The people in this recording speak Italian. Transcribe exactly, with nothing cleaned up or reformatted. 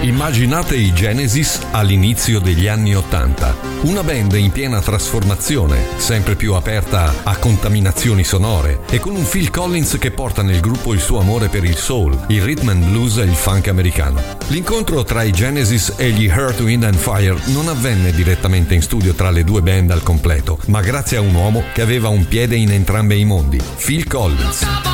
Immaginate i Genesis all'inizio degli anni Ottanta, una band in piena trasformazione, sempre più aperta a contaminazioni sonore e con un Phil Collins che porta nel gruppo il suo amore per il soul, il rhythm and blues e il funk americano. L'incontro tra i Genesis e gli Earth, Wind and Fire non avvenne direttamente in studio tra le due band al completo, ma grazie a un uomo che aveva un piede in entrambi i mondi, Phil Collins.